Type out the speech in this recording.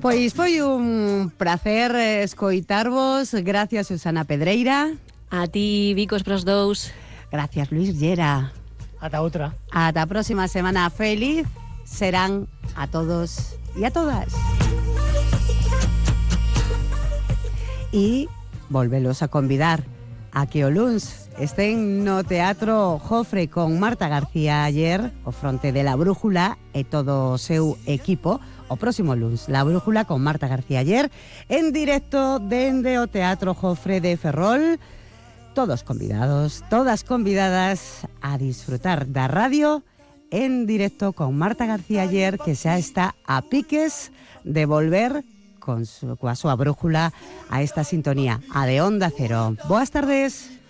Pois foi un placer escoitarvos. Gracias, Susana Pedreira. A ti, Vicos pros dous. Gracias, Luis Llera. Ata outra. Ata a próxima semana. Feliz serán a todos y a todas. Y volvelos a convidar a que o luns estén no Teatro Jofre con Marta García Aller, o fronte de La Brújula e todo o seu equipo. O próximo luns, La Brújula con Marta García Aller, en directo dende o Teatro Jofre de Ferrol. Todos convidados, todas convidadas a disfrutar da radio en directo con Marta García Aller, que xa está a piques de volver coa súa brújula a esta sintonía, a de Onda Cero. Boas tardes.